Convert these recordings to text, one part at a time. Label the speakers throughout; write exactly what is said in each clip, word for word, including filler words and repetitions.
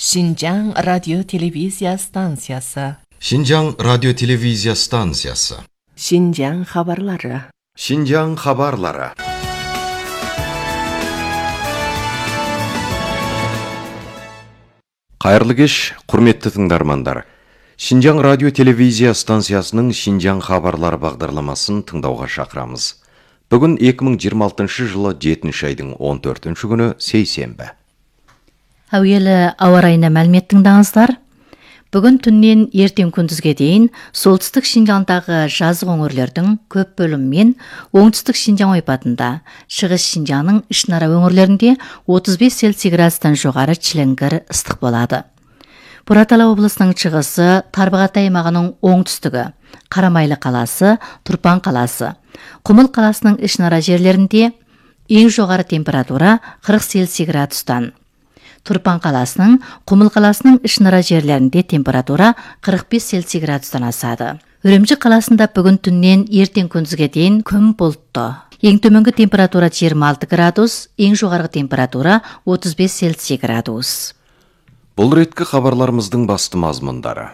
Speaker 1: Шинжаң радио-телевизия станциясы.
Speaker 2: Шинжаң радио-телевизия станциясы.
Speaker 1: Шинжаң хабарлары.
Speaker 2: Шинжаң хабарлары. Қайырлы кеш, құрметті тыңдармандар. Шинжаң радио-телевизия станциясының Шинжаң хабарлары бағдарламасын тыңдауға шақырамыз. Бүгін екі мың жиырма алтыншы жылы жетінші айдың он төртінші күні сейсенбі.
Speaker 3: Әуелі ауа райына мәлімет тыңдаңыздар. Бүгін түннен ертең күндізге дейін солтүстік Шинжаңдағы жазық өңірлердің көп бөлімімен оңтүстік Шинжаң ойпатында, шығыс Шинжаңның ішінара өңірлерінде отыз бес цельсий градустан жоғары чіліңгір ыстық болады. Бұратала облысының шығысы, Тарбағатай аймағының оңтүстігі, Қарамайлы қаласы, Тұрпан қаласы, Құмыл қаласының ішінара жерлерінде ең жоғары температура қырық цельсий градустан. Тұрпан қаласының, Құмыл қаласының ішінара жерлерінде температура қырық бес цельсий градустан асады. Үрімжі қаласында бүгін түннен ертең күндізге дейін күн бұлтты. Ең төменгі температура жиырма алты градус, ең жоғарғы температура отыз бес цельсий градус.
Speaker 2: Бұл реткі хабарларымыздың басты мазмұндары.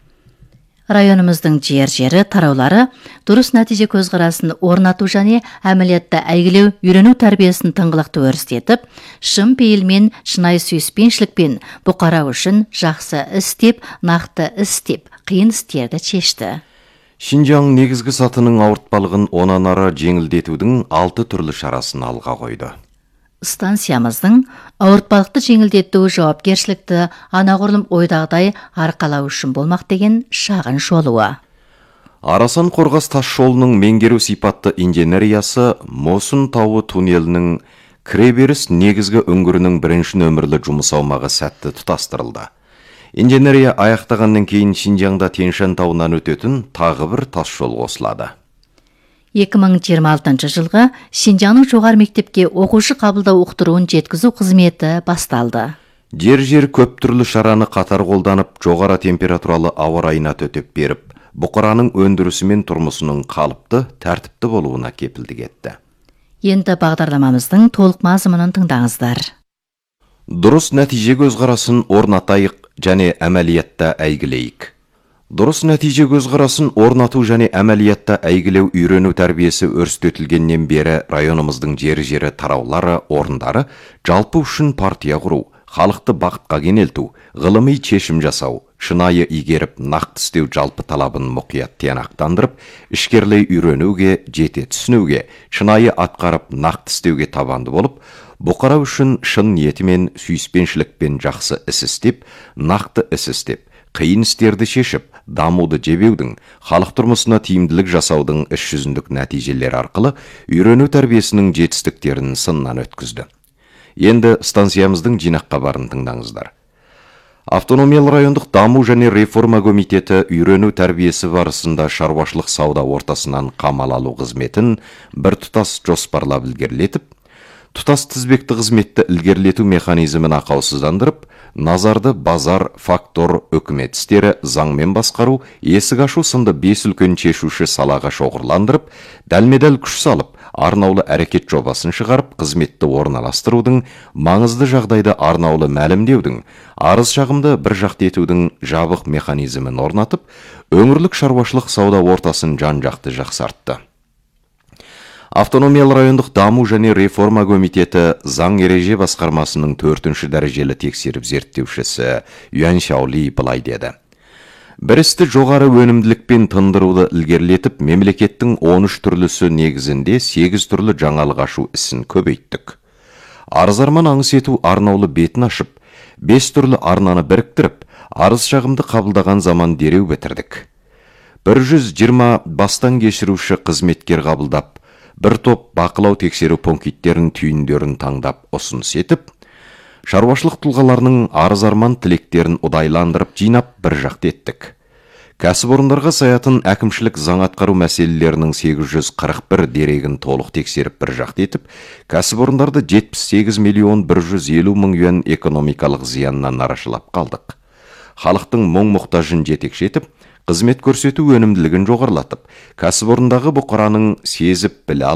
Speaker 3: Районымыздың жер-жері тараулары дұрыс нәтиже көзқарасын орнату және әмілиятта әйгілеу үйрену тәрбиесін тыңғылықты өрістетіп, шын пейілмен, шынайы сүйіспеншілікпен бұқара үшін жақсы істеп, нақты істеп, қиын істерді шешті.
Speaker 2: Шинжаң негізгі сатының ауыртпалығын онан ары жеңілдетудің алты түрлі шарасын алға қойды.
Speaker 3: Станциямыздың ауыртпалықты жеңілдету жауапкершілікті анағұрлым ойдағыдай арқалау үшін болмақ деген шағын шолуы.
Speaker 2: Арасан Қорғас тас жолының меңгеру сипатты инженериясы Мосын тауы туннелінің кіреберіс негізгі үңгірінің бірінші нөмірлі жұмыс аумағы сәтті тұтастырылды. Инженерия аяқтағаннан кейін Шинжаңда Тянь-Шань тауынан өтетін тағы бір тас жол қосылады.
Speaker 3: екі мың жиырма алтыншы жылғы Шинжаңның жоғары мектепке оқушы қабылдау ұқтыруын жеткізу қызметі басталды.
Speaker 2: Жер-жер көп түрлі шараны қатар қолданып, жоғары температуралы ауа райына төтеп беріп, бұқараның өндірісі мен тұрмысының қалыпты, тәртіпті болуына кепілдік етті.
Speaker 3: Енді бағдарламамыздың толық мазмұнын тыңдаңыздар.
Speaker 2: Дұрыс нәтиже көзқарасын орнатайық және әмәлиятта әйгілейік. Дұрыс нәтиже көзқарасын орнату және әмәлиятта әйгілеу үйрену тәрбиесі өрістетілгеннен бері районымыздың жері-жері тараулары, орындары жалпы үшін партия құру, халықты бақытқа кенелту, ғылыми шешім жасау, шынайы игеріп, нақты істеу жалпы талабын мұқият тиянақтандырып, ішкерлей үйренуге, жете түсінуге, шынайы атқарып, нақты істеуге табанды болып, бұқара үшін шын ниетімен, сүйіспеншілікпен жақсы іс істеп, нақты іс істеп, қиын істерді шешіп, дамуды жебеудің, халық тұрмысына тиімділік жасаудың іс жүзіндік нәтижелері арқылы үйрену тәрбиесінің жетістіктерін сыннан өткізді. Енді станциямыздың жинақ хабарын тыңдаңыздар. Автономиялы райондық даму және реформа комитеті үйрену тәрбиесі барысында шаруашылық сауда ортасынан қамал алу қызметін бір тұтас жоспарлап ілгерілетіп, тұтас тізбекті қызметті ілгерілету механизмін ақаусыздандырып, назарды базар, фактор, үкімет істері, заңмен басқару, есік ашу сынды бес үлкен шешуші салаға шоғырландырып, дәлме-дәл күш салып, арнаулы әрекет жобасын шығарып, қызметті орналастырудың, маңызды жағдайды арнаулы мәлімдеудің, арыз шағымды бір жақты етудің жабық механизмін орнатып, өңірлік шаруашылық сауда ортасын жан-жақты жақсартты. Автономиялы райондық даму және реформа комитеті заң ереже басқармасының төртінші дәрежелі тексеріп зерттеушісі Юан Шаули былай деді. Бір істі жоғары өнімділікпен тындыруды ілгерілетіп, мемлекеттің он үш түрлісі негізінде сегіз түрлі жаңалық ашу ісін көбейттік. Арыз-арман аңыс ету арнаулы бетін ашып, бес түрлі арнаны біріктіріп, арыз шағымды қабылдаған заман дереу бітірдік. бір жүз жиырма бастан кешіруші қызметкер қабылдап, бір топ бақылау тексеру пункттерін түйіндерін таңдап ұсыныс етіп, шаруашылық тұлғаларының арыз-арман тілектерін ұдайландырып жинап бір жақты еттік. Кәсіпорындарға саятын әкімшілік заң атқару мәселелерінің сегіз жүз қырық бір дерегін толық тексеріп бір жақты етіп, кәсіпорындарды жетпіс сегіз миллион бір жүз елу мың юан экономикалық зияннан арашылап қалдық. Халықтың мұң-мұқтажын жетекшетіп, қызмет көрсету өнімділігін жоғарлатып, кәсіпорындағы бұқараның сезіп біле